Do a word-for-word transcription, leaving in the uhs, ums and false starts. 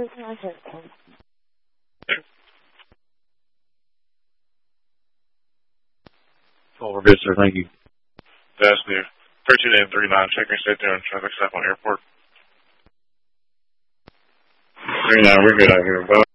Oh, we're good, sir. Thank you. That's new. thirteen and thirty-nine, checking state there on traffic stop on airport. thirty-nine, we're good out here. Bye.